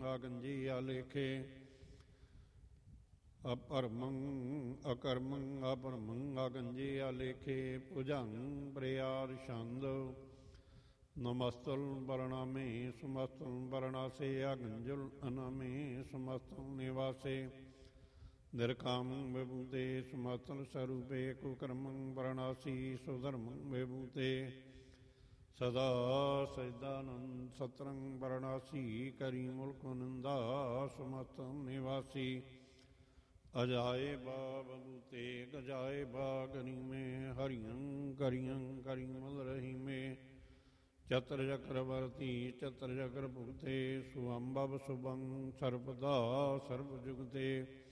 ਗੰਜੀ ਆਲੇਖੇ ਅਪਰਮੰ ਅਕਰਮੰ ਅਪਰਮੰ ਆਗੰਜੀ ਆਲੇਖੇ ਭੁਜੰਗ ਪ੍ਰਿਆਰ ਛੰਦ ਨਮਸਤੁਲ ਵਰਣਾਮੇ ਸਮਸਤੁਲ ਵਰਣਾਸੇ ਆਗੰਜੁਲ ਅਨਾਮੇ ਸਮਸਤੁਲ ਨਿਵਾਸੇ ਨਿਰਕਾਮੰ ਵਿਭੂਤੇ ਸਮਸਤੁਲ ਸਰੂਪੇ ਕੁਕਰਮੰ ਵਰਣਾਸੀ ਸੁਧਰਮੰ ਵਿਭੂਤੇ ਸਦਾ ਸਜਦਾਨੰਦ ਸਤਰੰ ਵਰਣਾਸੀ ਕਰੀ ਮੁਲਕ ਨਿੰਦਾ ਸਮਸਤੰ ਨਿਵਾਸੀ ਅਜਾਏ ਬਾ ਬਬੂਤੇ ਗਜਾਏ ਬਾ ਗਰੀਮੇ ਹਰੀਅੰ ਕਰੀਅੰ ਕਰੀ ਮਲ ਰਹੀਮੇ ਚਤਰ ਚਕਰਵਰਤੀ ਚਤਰ ਚਕਰ ਭੁਗਤੇ ਸੁਅੰਬਵ ਸੁਭੰ ਸਰਬਦਾ ਸਰਬ ਜੁਗਤੇ